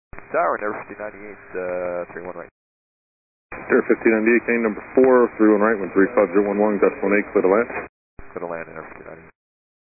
Tower, Air 1598, 31 right. Air 1598, Kane number 4, 31 right, 135.011, decimal 8, clear to land. Clear to land, Air 1598.